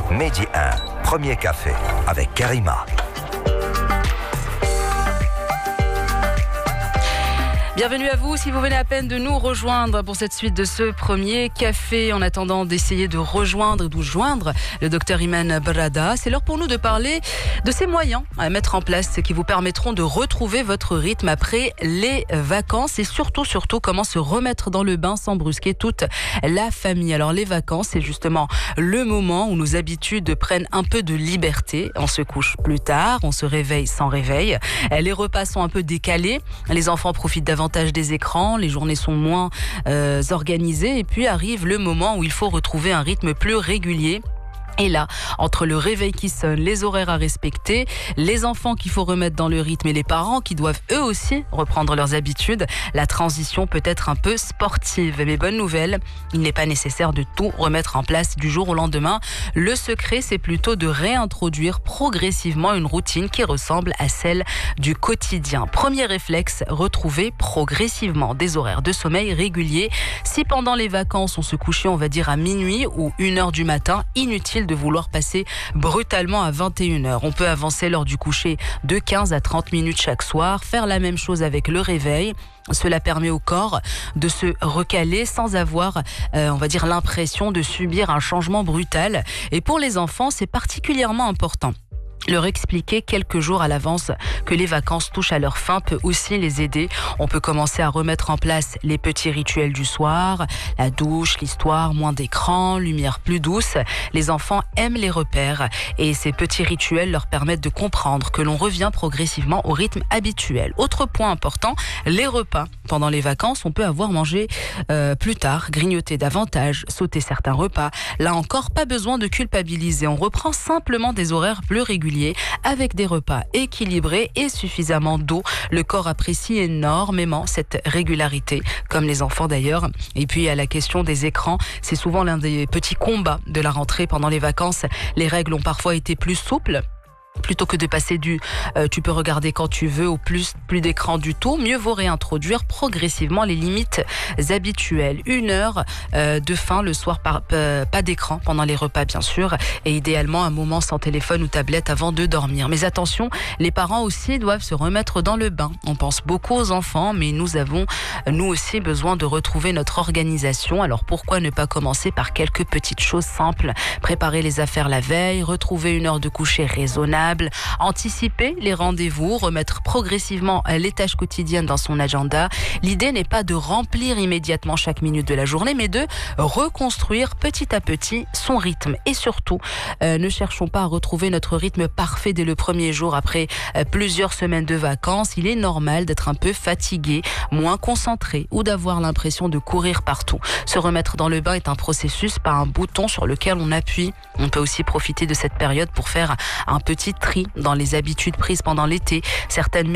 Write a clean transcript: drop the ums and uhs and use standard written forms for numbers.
Medi 1, premier café avec Karima. Bienvenue à vous si vous venez à peine de nous rejoindre pour cette suite de ce premier café. En attendant d'essayer de rejoindre le docteur Iman Brada, c'est l'heure pour nous de parler de ces moyens à mettre en place qui vous permettront de retrouver votre rythme après les vacances et surtout comment se remettre dans le bain sans brusquer toute la famille. Alors les vacances, c'est justement le moment où nos habitudes prennent un peu de liberté. On se couche plus tard, on se réveille sans réveil. Les repas sont un peu décalés, les enfants profitent davantage des écrans, les journées sont moins organisées et puis arrive le moment où il faut retrouver un rythme plus régulier. Et là, entre le réveil qui sonne, les horaires à respecter, les enfants qu'il faut remettre dans le rythme et les parents qui doivent eux aussi reprendre leurs habitudes, la transition peut être un peu sportive. Mais bonne nouvelle, il n'est pas nécessaire de tout remettre en place du jour au lendemain. Le secret, c'est plutôt de réintroduire progressivement une routine qui ressemble à celle du quotidien. Premier réflexe, retrouver progressivement des horaires de sommeil réguliers. Si pendant les vacances, on se couchait, on va dire à minuit ou 1h du matin, inutile de vouloir passer brutalement à 21h. On peut avancer l'heure du coucher de 15 à 30 minutes chaque soir, faire la même chose avec le réveil. Cela permet au corps de se recaler sans avoir, on va dire, l'impression de subir un changement brutal. Et pour les enfants, c'est particulièrement important. Leur expliquer quelques jours à l'avance que les vacances touchent à leur fin peut aussi les aider. On peut commencer à remettre en place les petits rituels du soir, la douche, l'histoire, moins d'écran, lumière plus douce. Les enfants aiment les repères et ces petits rituels leur permettent de comprendre que l'on revient progressivement au rythme habituel. Autre point important, les repas. Pendant les vacances, on peut avoir mangé plus tard, grignoter davantage, sauter certains repas. Là encore, pas besoin de culpabiliser. On reprend simplement des horaires plus réguliers avec des repas équilibrés et suffisamment d'eau. Le corps apprécie énormément cette régularité, comme les enfants d'ailleurs. Et puis à la question des écrans, c'est souvent l'un des petits combats de la rentrée pendant les vacances. Les règles ont parfois été plus souples. Plutôt que de passer du tu peux regarder quand tu veux au plus d'écran du tout, mieux vaut réintroduire progressivement les limites habituelles. 1 heure de fin le soir, pas d'écran pendant les repas bien sûr, et idéalement un moment sans téléphone ou tablette avant de dormir. Mais attention, les parents aussi doivent se remettre dans le bain. On pense beaucoup aux enfants, mais nous avons nous aussi besoin de retrouver notre organisation. Alors pourquoi ne pas commencer par quelques petites choses simples? Préparer les affaires la veille, retrouver 1 heure de coucher raisonnable, anticiper les rendez-vous, remettre progressivement les tâches quotidiennes dans son agenda. L'idée n'est pas de remplir immédiatement chaque minute de la journée, mais de reconstruire petit à petit son rythme. Et surtout, ne cherchons pas à retrouver notre rythme parfait dès le premier jour après plusieurs semaines de vacances. Il est normal d'être un peu fatigué, moins concentré ou d'avoir l'impression de courir partout. Se remettre dans le bain est un processus, pas un bouton sur lequel on appuie. On peut aussi profiter de cette période pour faire un petit tri dans les habitudes prises pendant l'été. Certaines